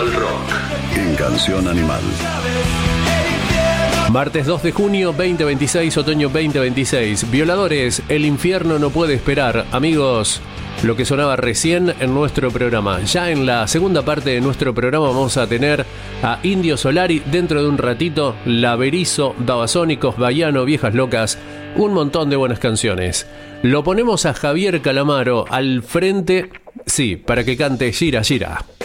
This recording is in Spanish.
al rock en Canción Animal. Martes 2 de junio 2026, otoño 2026. Violadores, el infierno no puede esperar. Amigos, lo que sonaba recién en nuestro programa. Ya en la segunda parte de nuestro programa vamos a tener a Indio Solari. Dentro de un ratito, Laberizo, Babasónicos, Baiano, Viejas Locas. Un montón de buenas canciones. Lo ponemos a Javier Calamaro al frente, sí, para que cante Gira Gira.